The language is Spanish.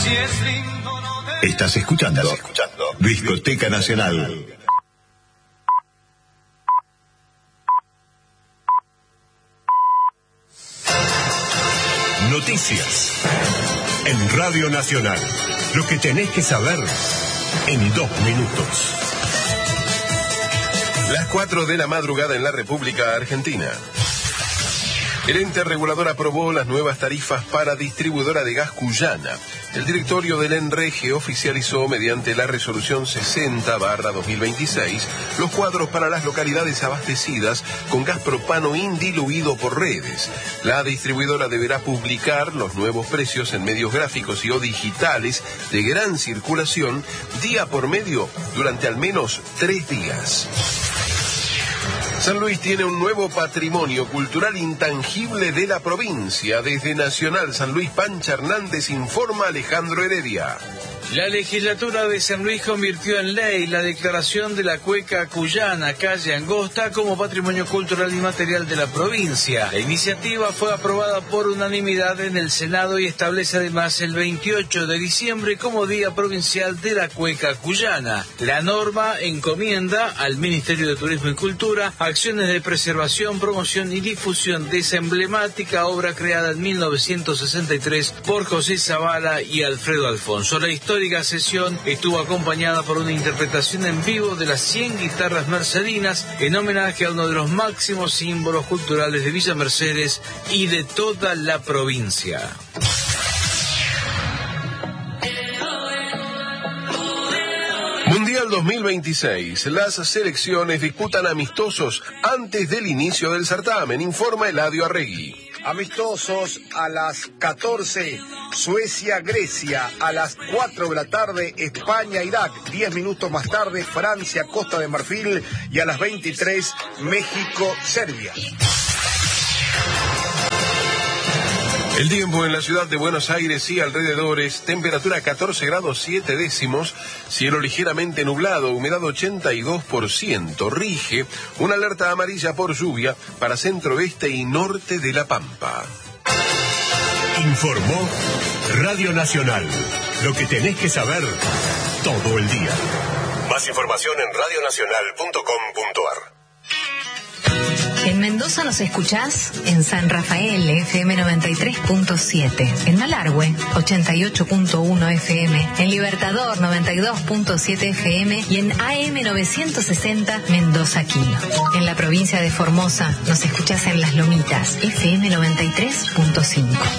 Estás escuchando Discoteca Nacional. Noticias en Radio Nacional. Lo que tenés que saber en 2 minutos. Las 4 de la madrugada en la República Argentina. El ente regulador aprobó las nuevas tarifas para distribuidora de gas Cuyana. El directorio del ENREGE oficializó mediante la resolución 60/2026 los cuadros para las localidades abastecidas con gas propano indiluido por redes. La distribuidora deberá publicar los nuevos precios en medios gráficos y o digitales de gran circulación día por medio durante al menos 3 días. San Luis tiene un nuevo patrimonio cultural intangible de la provincia. Desde Nacional San Luis, Pancha Hernández informa Alejandro Heredia. La legislatura de San Luis convirtió en ley la declaración de la cueca cuyana, calle Angosta, como patrimonio cultural inmaterial de la provincia. La iniciativa fue aprobada por unanimidad en el Senado y establece además el 28 de diciembre como Día Provincial de la Cueca Cuyana. La norma encomienda al Ministerio de Turismo y Cultura acciones de preservación, promoción y difusión de esa emblemática obra creada en 1963 por José Zavala y Alfredo Alfonso. La histórica sesión estuvo acompañada por una interpretación en vivo de las 100 guitarras mercedinas en homenaje a uno de los máximos símbolos culturales de Villa Mercedes y de toda la provincia. Mundial 2026. Las selecciones disputan amistosos antes del inicio del certamen, informa Eladio Arregui. Amistosos a las 14, Suecia-Grecia, a las 4 de la tarde, España-Irak, 10 minutos más tarde, Francia-Costa de Marfil y a las 23, México-Serbia. El tiempo en la ciudad de Buenos Aires y alrededores, temperatura 14 grados 7 décimos, cielo ligeramente nublado, humedad 82%, rige una alerta amarilla por lluvia para centro-oeste y norte de La Pampa. Informó Radio Nacional. Lo que tenés que saber todo el día. Más información en radionacional.com.ar. En Mendoza nos escuchás en San Rafael, FM 93.7, en Malargüe, 88.1 FM, en Libertador, 92.7 FM y en AM 960 Mendoza Kilo. En la provincia de Formosa nos escuchás en Las Lomitas, FM 93.5.